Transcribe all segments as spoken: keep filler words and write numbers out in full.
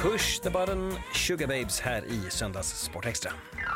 Push the button, Sugar Babes här i Söndags Sport Extra.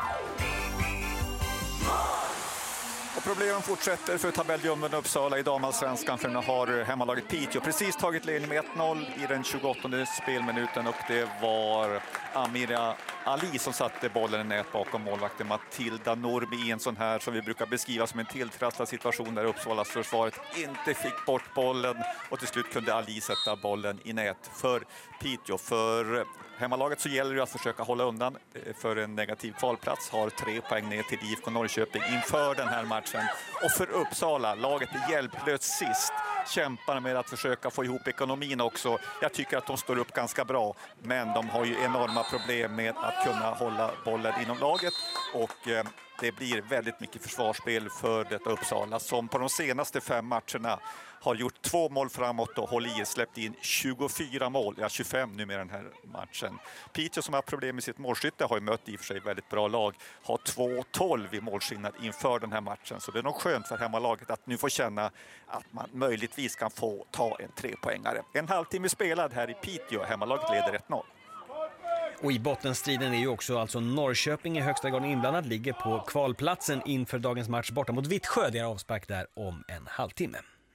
Och problemen fortsätter för tabelljummen Uppsala i damallsvenskan, för nu har hemmalaget Piteå precis tagit ledning med ett noll i den tjugoåttonde spelminuten, och det var Amira Ali som satte bollen i nät bakom målvakten Matilda Normi i en sån här som vi brukar beskriva som en tilltrasslad situation där Uppsalas försvaret inte fick bort bollen, och till slut kunde Ali sätta bollen i nät för Piteå. För hemmalaget så gäller det att försöka hålla undan för en negativ kvalplats, har tre poäng ner till I F K Norrköping inför den här matchen. Och för Uppsala, laget är hjälplöst sist, kämpar med att försöka få ihop ekonomin också. Jag tycker att de står upp ganska bra, men de har ju enorma problem med att kunna hålla bollen inom laget, och eh, det blir väldigt mycket försvarsspel för detta Uppsala som på de senaste fem matcherna har gjort två mål framåt och håller i, släppt in tjugofyra mål, ja tjugofem nu med den här matchen. Piteå som har problem med sitt målskytte har ju mött i och för sig väldigt bra lag, har två tolv i målskillnad inför den här matchen, så det är nog skönt för hemmalaget att nu få känna att man möjligtvis kan få ta en trepoängare. En halvtimme spelad här i Piteå, hemmalaget leder ett noll. Och i bottenstriden är ju också alltså Norrköping i högsta grad inblandad, ligger på kvalplatsen inför dagens match borta mot Vittsjö. Det är avspark där om en halvtimme.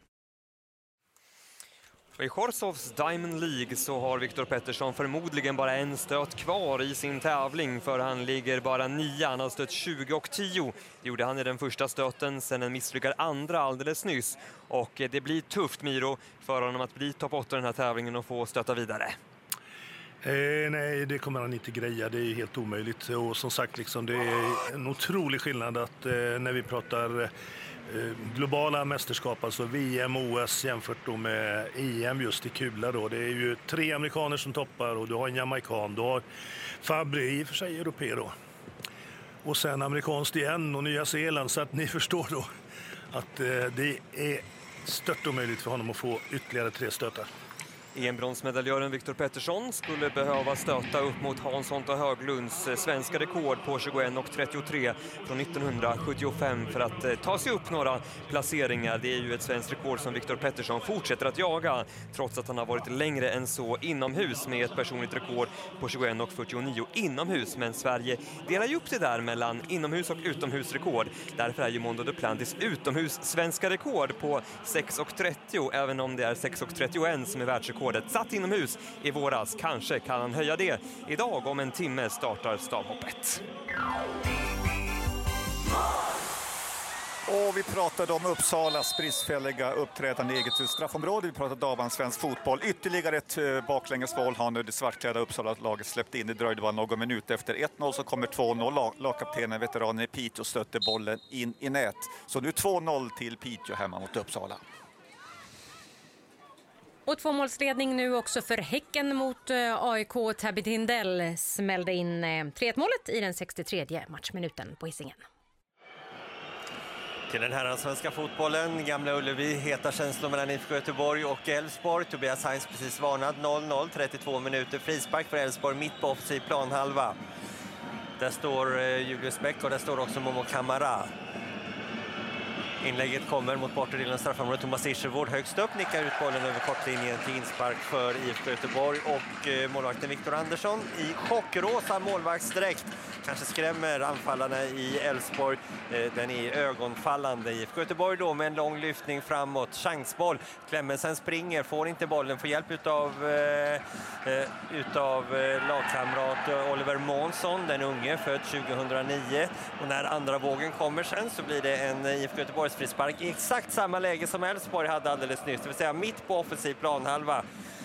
I Chorzovs Diamond League så har Viktor Pettersson förmodligen bara en stöt kvar i sin tävling, för han ligger bara nio. Han har stött tjugo och tio. Det gjorde han i den första stöten, sen en misslyckad andra alldeles nyss. Och det blir tufft, Miro, för honom att bli topp åtta i den här tävlingen och få stöta vidare. Eh, nej, det kommer han inte greja. Det är helt omöjligt. Och som sagt, liksom, det är en otrolig skillnad att eh, när vi pratar eh, globala mästerskap, alltså V M, O S jämfört då med E M just i kula då. Det är ju tre amerikaner som toppar, och du har en jamaikan, du har Fabri, i och för sig europé då. Och sen amerikanskt igen och Nya Zeeland, så att ni förstår då att eh, det är stört omöjligt för honom att få ytterligare tre stötar. E M-bronsmedaljören Viktor Pettersson skulle behöva stöta upp mot Hansson och Höglunds svenska rekord på tjugoett och trettiotre från nittonhundrasjuttiofem för att ta sig upp några placeringar. Det är ju ett svenskt rekord som Viktor Pettersson fortsätter att jaga, trots att han har varit längre än så inomhus med ett personligt rekord på tjugoett och fyrtionio inomhus. Men Sverige delar ju upp det där mellan inomhus- och utomhusrekord. Därför är ju Mondo Duplantis utomhus svenska rekord på sex och trettio, även om det är sex och trettioett som är världsrekord. Satt inomhus i våras. Kanske kan han höja det. Idag om en timme startar stavhoppet. Och vi pratade om Uppsalas bristfälliga uppträdande i eget straffområde. Vi pratade om svensk fotboll. Ytterligare ett baklängesmål har nu det svartklädda Uppsala-laget släppt in. Det dröjde bara någon minut efter ett noll, så kommer två noll. Lagkaptenen, veteranen i Piteå, stötte bollen in i nät. Så nu två noll till Piteå hemma mot Uppsala. Och tvåmålsledning nu också för Häcken mot A I K. Tabby Tindell smällde in tre ett-målet i den sextiotredje matchminuten på Hisingen. Till den här svenska fotbollen, Gamla Ullevi, heta känslor mellan I F K Göteborg och Elfsborg. Tobias Heinz precis varnad, noll noll, trettiotvå minuter, frispark för Elfsborg mitt på offensiv planhalva. Där står Julius Bäck och där står också Momo Kamara. Inlägget kommer mot bortre delen av straffområdet. Thomas Ischervård högst upp nickar ut bollen över kortlinjen till inspark för I F K Göteborg, och eh, målvakten Viktor Andersson i chockrosa målvaktsdräkt kanske skrämmer anfallarna i Elfsborg. Eh, den är ögonfallande. I F K Göteborg då med en lång lyftning framåt, chansboll. Klemmensen springer, får inte bollen, får hjälp utav, eh, eh, utav eh, lagkamrat Oliver Månsson, den unge, född tjugohundranio. Och när andra vågen kommer sen så blir det en I F K Göteborgs frispark i exakt samma läge som Elfsborg hade alldeles nyss, det vill säga mitt på offensiv planhalva.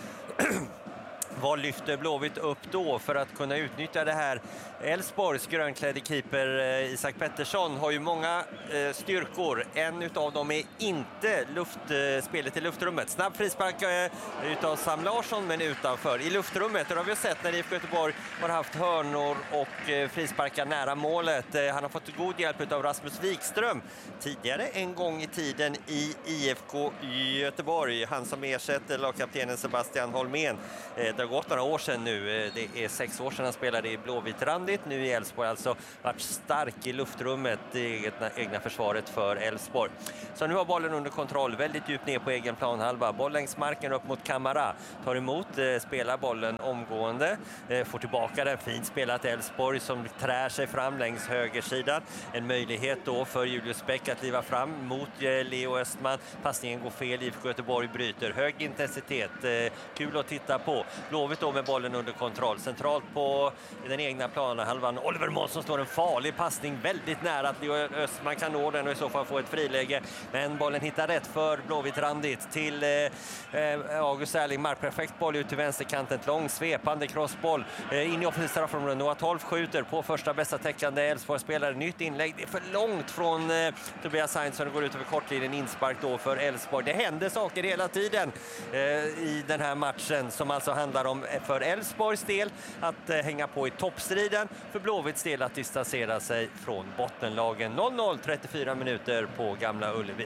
Vad lyfter Blåvitt upp då för att kunna utnyttja det här? Elfsborgs grönklädde keeper Isak Pettersson har ju många eh, styrkor. En utav dem är inte luft, eh, spelet i luftrummet. Snabb frispark eh, utav Sam Larsson, men utanför. I luftrummet, det har vi sett när I F K Göteborg har haft hörnor och eh, frisparkar nära målet. Eh, han har fått god hjälp utav Rasmus Wikström tidigare en gång i tiden i I F K Göteborg. Han som ersätter lagkaptenen Sebastian Holmén. Eh, det har gått några år sedan nu. Det är sex år sedan han spelade i blåvitrandigt. Nu i Elfsborg alltså varit stark i luftrummet i egna, egna försvaret för Elfsborg. Så nu har bollen under kontroll, väldigt djupt ner på egen planhalva. Boll längs marken upp mot Kamara. Tar emot, spelar bollen omgående. Får tillbaka den, fint spelat Elfsborg som trär sig fram längs högersidan. En möjlighet då för Julius Bäck att liva fram mot Leo Östman. Passningen går fel, I F K Göteborg bryter. Hög intensitet, kul att titta på. Blåvitt då med bollen under kontroll. Centralt på den egna planhalvan. Oliver Månsson står en farlig passning väldigt nära att Leo Östman kan nå den och i så fall få ett friläge. Men bollen hittar rätt för blåvitt-randigt till eh, August Erling. Markperfekt boll ut till vänsterkanten. Lång svepande crossboll eh, in i offensivt straffområde. Noah tolv skjuter på första bästa täckande Elfsborg-spelare. Nytt inlägg. Det är för långt från eh, Tobias Sainz och går ut över kortlinjen. Inspark då för Elfsborg. Det händer saker hela tiden eh, i den här matchen som alltså handlar om för Elfsborgs del att eh, hänga på i toppstriden. För Blåvitts del att distansera sig från bottenlagen. noll noll, trettiofyra minuter på Gamla Ullevi.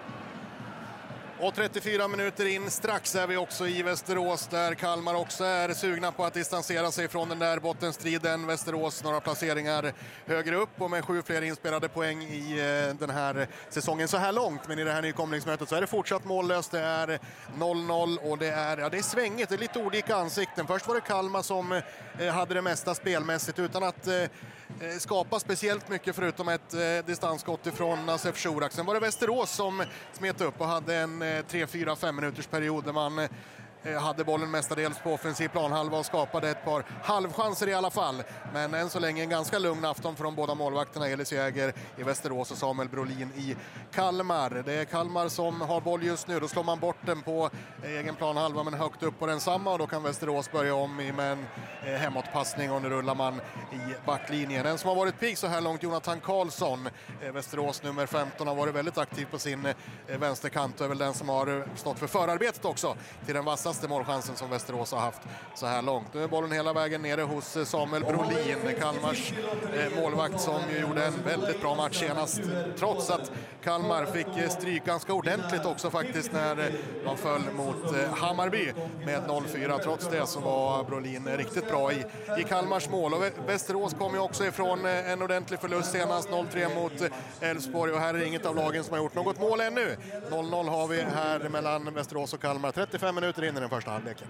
Och trettiofyra minuter in strax är vi också i Västerås där Kalmar också är sugna på att distansera sig från den där bottenstriden. Västerås några placeringar högre upp och med sju fler inspelade poäng i den här säsongen så här långt. Men i det här nykomlingsmötet så är det fortsatt mållöst. Det är noll noll och det är, ja, det är svängigt. Det är lite olika ansikten. Först var det Kalmar som hade det mesta spelmässigt utan att skapa speciellt mycket förutom ett eh, distansskott ifrån Nasef Shurak. Sen var det Västerås som smet upp och hade en eh, tre fyra fem minuters period där man eh, hade bollen mestadels på offensiv planhalva och skapade ett par halvchanser i alla fall. Men än så länge en ganska lugn afton för de båda målvakterna Elis Jäger i Västerås och Samuel Brolin i Kalmar. Det är Kalmar som har boll just nu. Då slår man bort den på egen planhalva men högt upp på den samma och då kan Västerås börja om med en eh, hemåtpassning och nu rullar man i backlinjen. En som har varit pigg så här långt, Jonathan Karlsson, eh, Västerås nummer femton, har varit väldigt aktiv på sin eh, vänsterkant och är väl den som har stått för förarbetet också till den vassaste målchansen som Västerås har haft så här långt. Nu är bollen hela vägen nere hos Samuel Brolin, Kalmars eh, målvakt som ju gjorde en väldigt bra match senast trots att Kalmar fick eh, stryk ganska ordentligt också faktiskt när eh, de föll mot eh, Hammarby med noll fyra. Trots det så var Brolin riktigt bra i, i Kalmars mål och Västerås kom ju också ifrån eh, en ordentlig förlust senast noll tre mot Elfsborg och här är inget av lagen som har gjort något mål ännu. noll noll har vi här mellan Västerås och Kalmar, trettiofem minuter in i den första halvleken.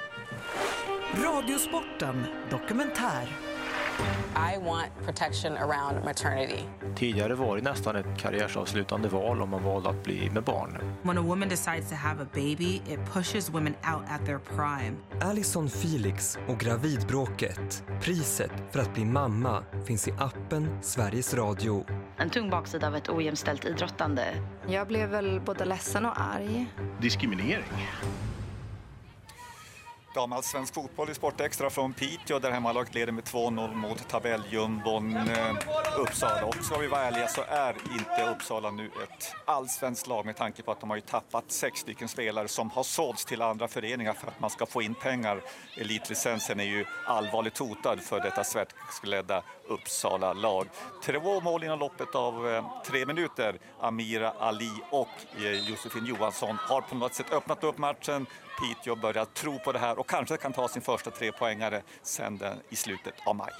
Radiosporten dokumentär. I want protection around maternity. Tidigare var det nästan ett karriärsavslutande val om man valde att bli med barn. When a woman decides to have a baby, it pushes women out at their prime. Alison Felix och gravidbråket. Priset för att bli mamma finns i appen Sveriges Radio. En tung baksida av ett ojämställt idrottande. Jag blev väl både ledsen och arg. Diskriminering. Damallsvensk fotboll i Sportextra från Piteå där hemmalaget leder med två noll mot tabelljumbon eh, Uppsala. Och ska vi vara ärliga så är inte Uppsala nu ett allsvenskt lag med tanke på att de har ju tappat sex stycken spelare som har sålts till andra föreningar för att man ska få in pengar. Elitlicensen är ju allvarligt hotad för detta svenskledda Uppsala-lag. Två mål inom loppet av eh, tre minuter. Amira Ali och eh, Josefin Johansson har på något sätt öppnat upp matchen. Piteå börjar tro på det här och kanske kan ta sin första tre poängare sen den i slutet av maj.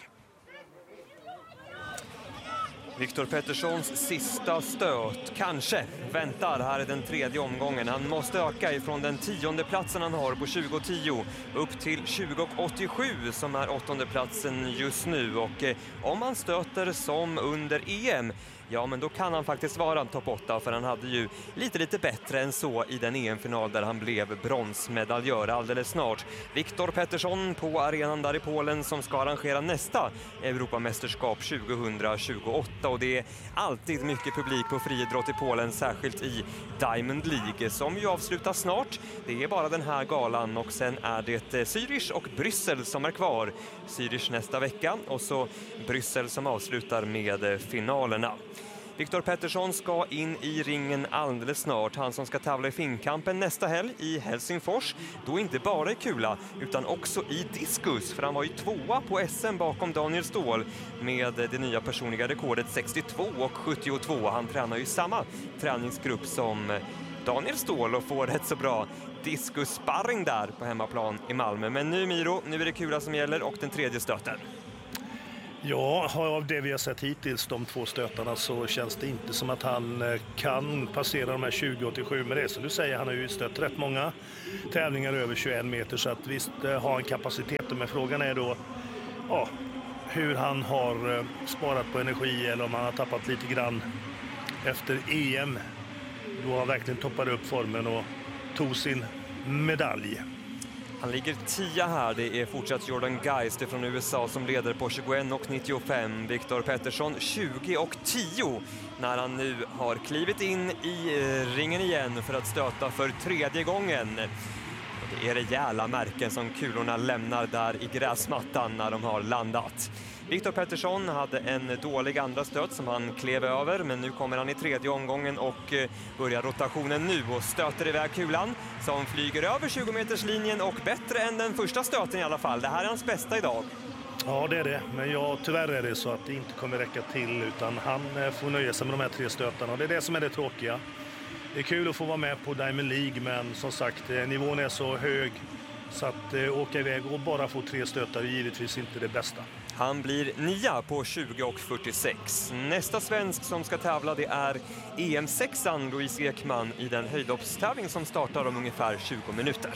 Viktor Petterssons sista stöt kanske väntar här i den tredje omgången. Han måste öka ifrån den tionde platsen han har på tjugo tio upp till tjugo åttiosju som är åttonde platsen just nu. Och eh, om han stöter som under E M, ja men då kan han faktiskt vara en topp åtta för han hade ju lite lite bättre än så i den E M-final där han blev bronsmedaljör alldeles snart. Viktor Pettersson på arenan där i Polen som ska arrangera nästa Europamästerskap tjugohundratjugoåtta och det är alltid mycket publik på friidrott i Polen, särskilt i Diamond League som ju avslutas snart. Det är bara den här galan och sen är det Zürich och Bryssel som är kvar. Zürich nästa vecka och så Bryssel som avslutar med finalerna. Viktor Pettersson ska in i ringen alldeles snart. Han som ska tävla i finkampen nästa helg i Helsingfors. Då inte bara i kula utan också i diskus. För han var ju tvåa på S M bakom Daniel Ståhl med det nya personliga rekordet sextiotvå och sjuttiotvå. Han tränar ju samma träningsgrupp som Daniel Ståhl och får rätt så bra diskussparring där på hemmaplan i Malmö. Men nu Miro, nu är det kula som gäller och den tredje stöten. Ja, av det vi har sett hittills, de två stötarna, så känns det inte som att han kan passera de här tjugo åttiosju med det. Så du säger, han har ju stött rätt många tävlingar över tjugoen meter, så att visst har han kapaciteten. Men frågan är då ja, hur han har sparat på energi eller om han har tappat lite grann efter E M. Då har han verkligen toppat upp formen och tog sin medalj. Han ligger tia här. Det är fortsatt Jordan Geist från U S A som leder på tjugoen och nittiofem. Viktor Pettersson tjugo och tio när han nu har klivit in i ringen igen för att stöta för tredje gången. Det är rejäla märken som kulorna lämnar där i gräsmattan när de har landat. Viktor Pettersson hade en dålig andra stöt som han klev över, men nu kommer han i tredje omgången och börjar rotationen nu och stöter iväg kulan som flyger över tjugo meters linjen och bättre än den första stöten i alla fall. Det här är hans bästa idag. Ja, det är det. Men ja, tyvärr är det så att det inte kommer räcka till, utan han får nöja sig med de här tre stötarna. Och det är det som är det tråkiga. Det är kul att få vara med på Diamond League, men som sagt, nivån är så hög så att eh, åka iväg och bara få tre stötar är givetvis inte det bästa. Han blir nia på tjugo och fyrtiosex. Nästa svensk som ska tävla, det är E M sexan Louise Ekman i den höjdhoppstävling som startar om ungefär tjugo minuter.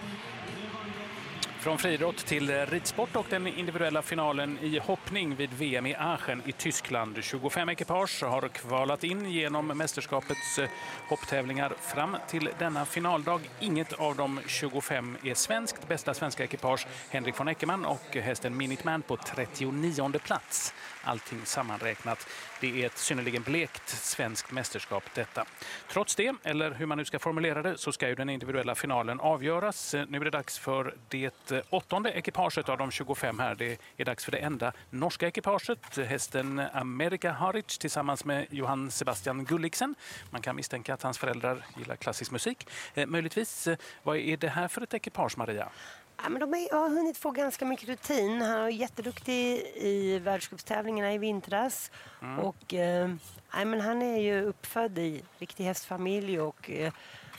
Från friidrott till ridsport och den individuella finalen i hoppning vid V M i Aachen i Tyskland. tjugofem ekipage har kvalat in genom mästerskapets hopptävlingar fram till denna finaldag. Inget av de tjugofem är svenskt. Bästa svenska ekipage Henrik von Eckermann och hästen Minuteman på trettionionde plats. Allting sammanräknat. Det är ett synnerligen blekt svenskt mästerskap detta. Trots det, eller hur man nu ska formulera det, så ska ju den individuella finalen avgöras. Nu är det dags för det åttonde ekipaget av de tjugofem här. Det är dags för det enda norska ekipaget. Hästen America Haric tillsammans med Johan Sebastian Gulliksen. Man kan misstänka att hans föräldrar gillar klassisk musik. Eh, möjligtvis, vad är det här för ett ekipage, Maria? Ja, men de är, har hunnit få ganska mycket rutin. Han är jätteduktig i världscupstävlingarna i vintras. Mm. Och, eh, ja, men han är ju uppfödd i riktig hästfamilj och eh,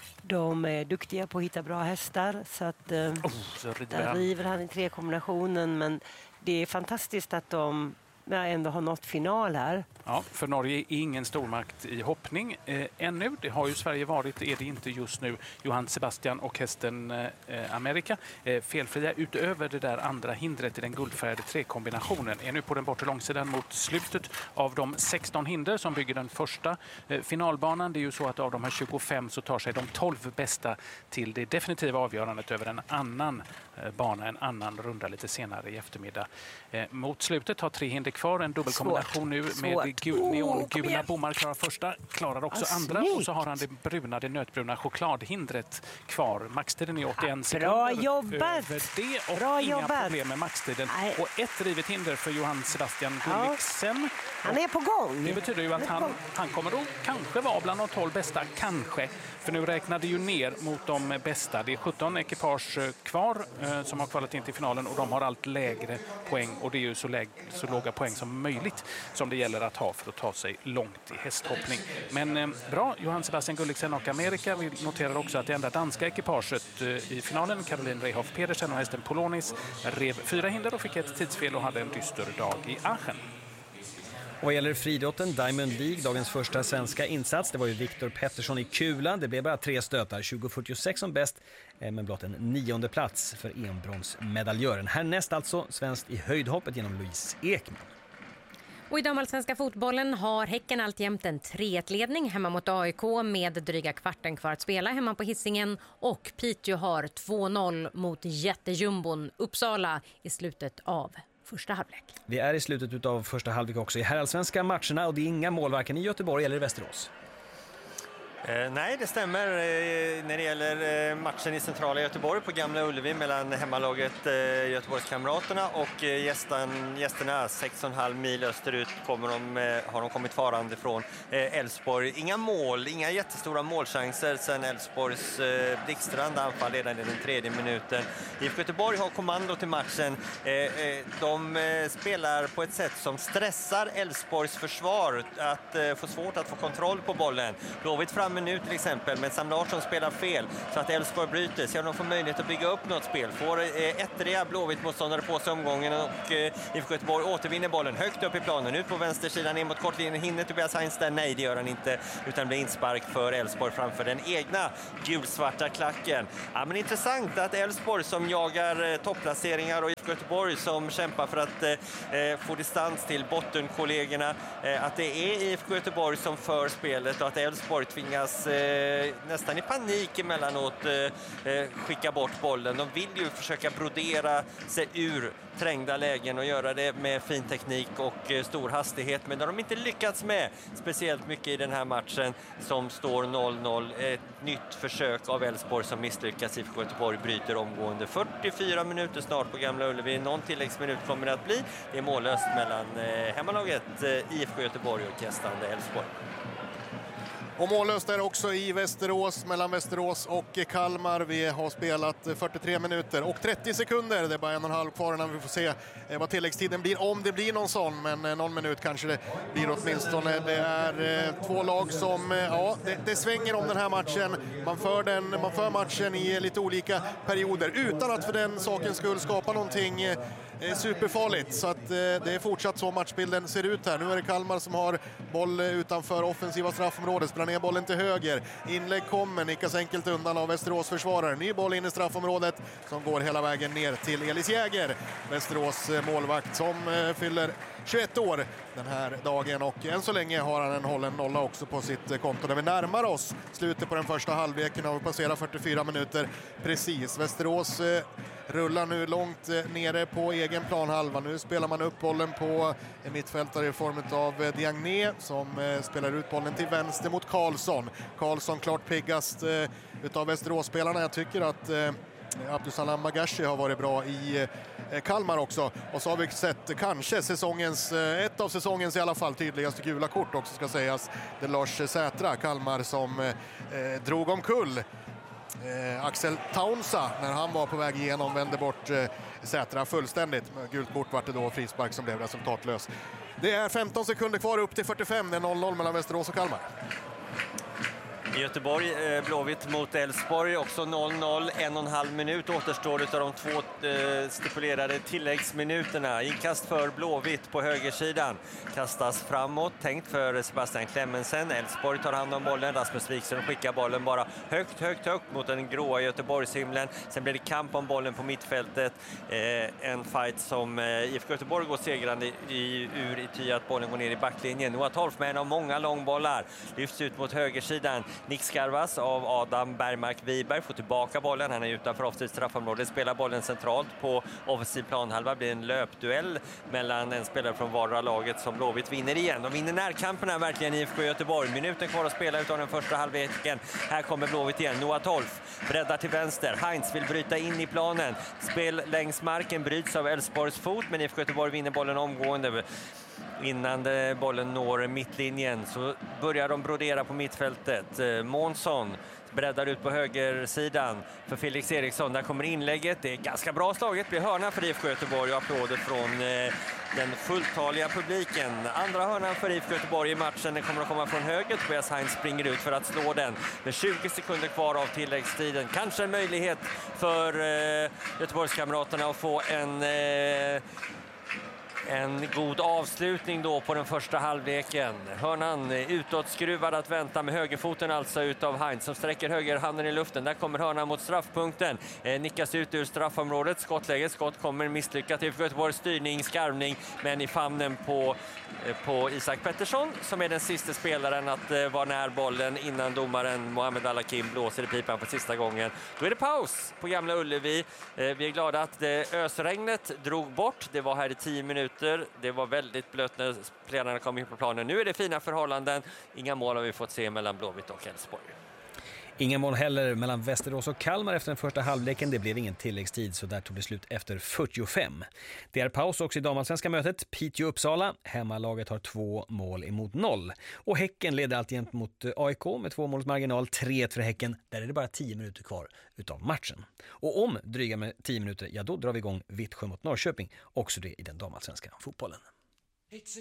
de är duktiga på att hitta bra hästar. Så att eh, oh, så där river han i tre kombinationen. Men det är fantastiskt att de ändå har nått final här. Ja, för Norge är ingen stormakt i hoppning eh, ännu. Det har ju Sverige varit, är det inte just nu. Johan Sebastian och hästen eh, America eh, felfria utöver det där andra hindret i den guldfärgade trekombinationen. Är nu på den bortre långsidan mot slutet av de sexton hinder som bygger den första eh, finalbanan. Det är ju så att av de här tjugofem så tar sig de tolv bästa till det definitiva avgörandet över en annan eh, bana, en annan runda lite senare i eftermiddag. Eh, mot slutet har tre hinder kvar, en dubbelkombination nu med gul, neongula bommar klarar första, klarar också ah, andra snyggt. Och så har han det bruna, det nötbruna chokladhindret kvar. Maxtiden är åttioen sekunder. Bra jobbat! Över det och Bra inga jobbat. problem med maxtiden. Nej. Och ett rivet hinder för Johan Sebastian Gulliksen. Ja. Han är på gång. Det betyder ju att han, han kommer då kanske vara bland de tolv bästa, kanske. För nu räknade ju ner mot de bästa. Det är sjutton ekipage kvar eh, som har kvalat in till finalen och de har allt lägre poäng. Och det är ju så, läg, så låga poäng som möjligt som det gäller att ha för att ta sig långt i hästhoppning. Men eh, bra, Johan Sebastian Gulliksen och Amerika. Vi noterar också att det enda danska ekipaget eh, i finalen, Caroline Reihoff Pedersen och hästen Polonis, rev fyra hinder och fick ett tidsfel och hade en dyster dag i Aachen. Och vad gäller friidrotten, Diamond League, dagens första svenska insats, det var ju Viktor Pettersson i kulan. Det blev bara tre stötar, tjugo fyrtiosex som bäst, men blott en nionde plats för enbronsmedaljören. Härnäst alltså svenskt i höjdhoppet genom Louise Ekman. Och i damallsvenska fotbollen har Häcken alltjämt en tre ett ledning hemma mot A I K med dryga kvarten kvar att spela hemma på Hisingen. Och Piteå har två noll mot jättejumbon Uppsala i slutet av första halvlek. Vi är i slutet av första halvlek också i herrallsvenska matcherna och det är inga mål varken i Göteborg eller i Västerås. Eh, nej, det stämmer eh, när det gäller eh, matchen i centrala Göteborg på Gamla Ullevi mellan hemmalaget eh, Göteborgskamraterna och eh, gästen, gästerna sex och en halv mil österut kommer de, eh, har de kommit farande från Elfsborg. Eh, inga mål, inga jättestora målchanser sen Elfsborgs eh, blixtrande anfall redan i den tredje minuten. I F K Göteborg har kommando till matchen. Eh, eh, de eh, spelar på ett sätt som stressar Elfsborgs försvar att eh, få svårt att få kontroll på bollen. Blåvitt fram samma nu till exempel, men Sam Larsson spelar fel så att Elfsborg bryter. Så de får möjlighet att bygga upp något spel. Får eh, ettriga Blåvitt-motståndare på sig omgången och eh, I F K Göteborg återvinner bollen högt upp i planen. Ut på vänstersidan in mot kortlinjen. Hinner Tobias Heinz där? Nej, det gör han inte. Utan blir inspark för Elfsborg framför den egna gulsvarta klacken. Ja, men intressant att Elfsborg som jagar eh, topplaceringar och I F K Göteborg som kämpar för att eh, få distans till bottenkollegorna. Eh, att det är I F K Göteborg som för spelet och att Elfsborg tvingas eh, nästan i panik emellanåt eh, eh, skicka bort bollen. De vill ju försöka brodera sig ur trängda lägen och göra det med fin teknik och eh, stor hastighet. Men det har de inte lyckats med speciellt mycket i den här matchen som står noll noll. Ett nytt försök av Elfsborg som misslyckas. I F K Göteborg bryter omgående. fyrtiofyra minuter snart på Gamla Ullevi. Någon tilläggsminut kommer det att bli. Det är mållöst mellan eh, hemmalaget eh, I F K Göteborg och gästande Elfsborg. Och mållöst är också i Västerås, mellan Västerås och Kalmar. Vi har spelat fyrtiotre minuter och trettio sekunder. Det är bara en och en halv kvar innan vi får se vad tilläggstiden blir. Om det blir någon sån, men någon minut kanske det blir åtminstone. Det är två lag som, ja, det, det svänger om den här matchen. Man för, den, man för matchen i lite olika perioder utan att för den sakens skull skapa någonting superfarligt. Så att det är fortsatt så matchbilden ser ut här. Nu är det Kalmar som har boll utanför offensiva straffområdet. Spelar ner bollen till höger. Inlägg kommer, nickas enkelt undan av Västerås försvarare. Ny boll in i straffområdet som går hela vägen ner till Elis Jäger. Västerås målvakt som fyller tjugoett år den här dagen och än så länge har han en hållen nolla också på sitt konto. Där vi närmar oss slutet på den första halvleken och passerar fyrtiofyra minuter precis. Västerås eh, rullar nu långt eh, nere på egen planhalva. Nu spelar man upp bollen på en mittfältare i form av eh, Diagné som eh, spelar ut bollen till vänster mot Karlsson. Karlsson klart piggast eh, utav Västerås-spelarna. Jag tycker att eh, Abdusalam Magashi har varit bra i eh, Kalmar också. Och så har vi sett kanske säsongens, eh, ett av säsongens i alla fall tydligaste gula kort också ska sägas. Det är Lars Sätra, Kalmar, som eh, drog omkull eh, Axel Taunsa när han var på väg igenom, vände bort eh, Sätra fullständigt. Gult kort var det då, frispark som blev resultatlös. Det är femton sekunder kvar upp till fyrtiofem, det är noll noll mellan Västerås och Kalmar. I Göteborg, eh, Blåvitt mot Elfsborg, också noll noll, en och en halv minut återstår utav de två eh, stipulerade tilläggsminuterna. Inkast för Blåvitt på högersidan, kastas framåt, tänkt för Sebastian Klemmensen. Elfsborg tar hand om bollen, Rasmus Wikström skickar bollen bara högt, högt, högt mot den gråa Göteborgshimlen. Sen blir det kamp om bollen på mittfältet, eh, en fight som eh, I F K Göteborg går segrande i, ur i ty att bollen går ner i backlinjen. Noah Tolf med en av många långbollar, lyfts ut mot högersidan. Nick Skarvas av Adam Bergmark-Wiberg får tillbaka bollen. Han är utanför offensivt straffområde. Spelar bollen centralt på offensiv planhalva. Blir en löpduell mellan en spelare från vardera laget som Blåvitt vinner igen. De vinner närkamperna verkligen i I F K Göteborg. Minuten kvar att spela utav den första halvleken. Här kommer Blåvitt igen. Noah Tolf breddar till vänster. Heinz vill bryta in i planen. Spel längs marken bryts av Elfsborgs fot, men I F K Göteborg vinner bollen omgående. Innan bollen når mittlinjen så börjar de brodera på mittfältet. Månsson breddar ut på högersidan för Felix Eriksson. Där kommer inlägget. Det är ganska bra slaget. Det blir hörna för I F K Göteborg och applåder från den fulltaliga publiken. Andra hörnan för I F K Göteborg i matchen. Den kommer att komma från höger. Tobias Heinz springer ut för att slå den. Med tjugo sekunder kvar av tilläggstiden. Kanske en möjlighet för Göteborgskamraterna att få en... En god avslutning då på den första halvleken. Hörnan utåtskruvad att vänta med högerfoten alltså utav Heinz som sträcker högerhanden i luften. Där kommer hörnan mot straffpunkten. Eh, nickas ut ur straffområdet. Skottläge. Skott kommer misslyckat. I F K Göteborgs styrning, skarvning, men i famnen på, eh, på Isak Pettersson som är den sista spelaren att eh, vara när bollen innan domaren Mohamed Al-Hakim blåser i pipan för sista gången. Då är det paus på Gamla Ullevi. Eh, vi är glada att eh, ösregnet drog bort. Det var här i tio minuter. Det var väldigt blött när spelarna kom in på planen. Nu är det fina förhållanden. Inga mål har vi fått se mellan Blåvitt och Elfsborg. Inga mål heller mellan Västerås och Kalmar efter den första halvleken. Det blev ingen tilläggstid så där tog det slut efter fyrtiofem. Det är paus också i damallsvenska mötet. Piteå-Uppsala. Hemmalaget har två mål emot noll. Och Häcken leder alltjämt mot A I K med två måls marginal. tre ett för Häcken. Där är det bara tio minuter kvar utav matchen. Och om dryga med tio minuter, ja då drar vi igång Vittsjö mot Norrköping. Också det i den damallsvenska fotbollen.